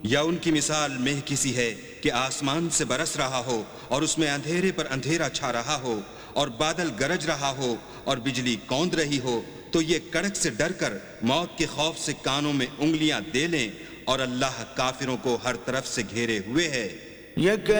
या उनकी मिसाल मेह किसी है कि आसमान से बरस रहा हो और उसमें अंधेरे पर अंधेरा छा रहा हो और बादल गरज रहा हो और बिजली कौंद रही हो, तो ये कड़क से डरकर मौत के खौफ से कानों में उंगलियां दे लें और अल्लाह काफिरों को हर तरफ से घेरे हुए है।